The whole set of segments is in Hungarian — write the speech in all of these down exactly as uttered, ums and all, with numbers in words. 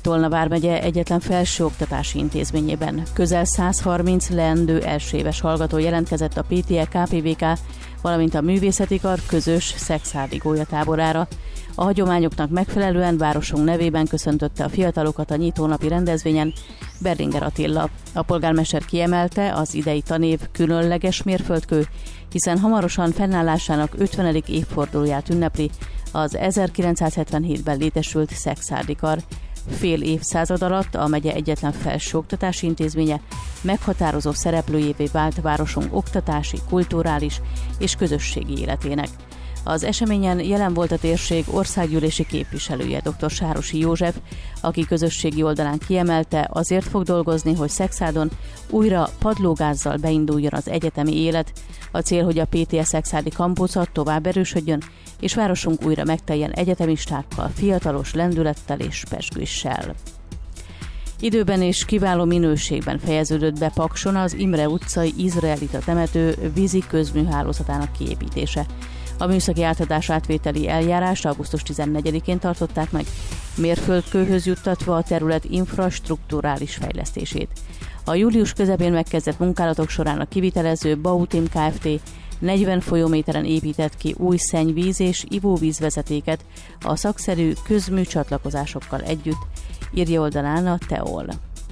Tolna vármegye egyetlen felsőoktatási intézményében közel száz harminc leendő elsőéves hallgató jelentkezett a pé té é ká pé vé ká, valamint a művészeti kar közös Szekszárdi gólyatáborára. A hagyományoknak megfelelően városunk nevében köszöntötte a fiatalokat a nyitónapi rendezvényen Berlinger Attila. A polgármester kiemelte, az idei tanév különleges mérföldkő, hiszen hamarosan fennállásának ötvenedik évfordulóját ünnepli az ezerkilencszázhetvenhétben létesült Szekszárdi kar. Fél évszázad alatt a megye egyetlen felsőoktatási intézménye meghatározó szereplőjévé vált városunk oktatási, kulturális és közösségi életének. Az eseményen jelen volt a térség országgyűlési képviselője, dr. Sárosi József, aki közösségi oldalán kiemelte, azért fog dolgozni, hogy Szekszárdon újra padlógázzal beinduljon az egyetemi élet. A cél, hogy a pé té é Szekszárdi kampusza tovább erősödjön, és városunk újra megteljen egyetemistákkal, fiatalos lendülettel és pezsgéssel. Időben és kiváló minőségben fejeződött be Pakson az Imre utcai izraelita temető vízi közműhálózatának kiépítése. A műszaki átadás átvételi eljárást augusztus tizennegyedikén tartották meg, mérföldkőhöz juttatva a terület infrastrukturális fejlesztését. A július közepén megkezdett munkálatok során a kivitelező Bautim Kft. negyven folyóméteren épített ki új szennyvíz és ivóvízvezetéket a szakszerű közműcsatlakozásokkal együtt, írja oldalán a Teol.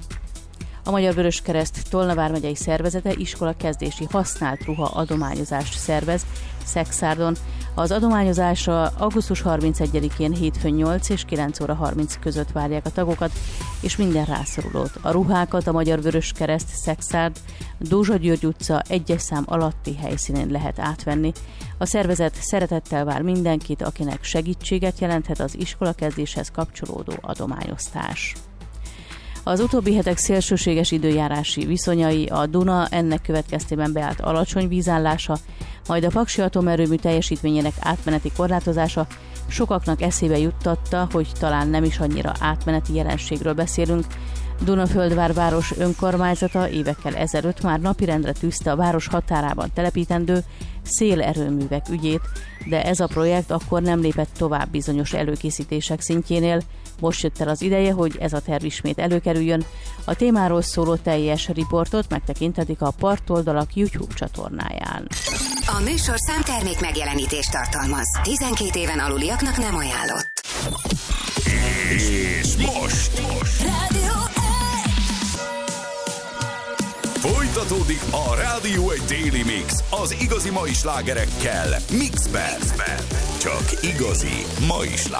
A Magyar Vöröskereszt Tolna vármegyei szervezete iskola kezdési használt ruha adományozást szervez Szekszárdon. Az adományozásra augusztus harmincegyedikén hétfőn nyolc és kilenc óra harminc között várják a tagokat és minden rászorulót. A ruhákat a Magyar Vöröskereszt Szekszárd Dózsa György utca egyes szám alatti helyszínén lehet átvenni. A szervezet szeretettel vár mindenkit, akinek segítséget jelenthet az iskolakezdéshez kapcsolódó adományosztás. Az utóbbi hetek szélsőséges időjárási viszonyai, a Duna ennek következtében beállt alacsony vízállása, majd a Paksi atomerőmű teljesítményének átmeneti korlátozása sokaknak eszébe juttatta, hogy talán nem is annyira átmeneti jelenségről beszélünk. Dunaföldvár város önkormányzata évekkel ezelőtt már napirendre tűzte a város határában telepítendő szélerőművek ügyét, de ez a projekt akkor nem lépett tovább bizonyos előkészítések szintjénél. Most jött el az ideje, hogy ez a terv ismét előkerüljön. A témáról szóló teljes riportot megtekinthetik a Partoldalak YouTube csatornáján. A műsorszám termék megjelenítést tartalmaz. tizenkét éven aluliaknak nem ajánlott. És most! Rádió Folytatódik a Rádió egy Daily Mix az igazi mai slágerekkel Mixben. Csak igazi mai slágerek.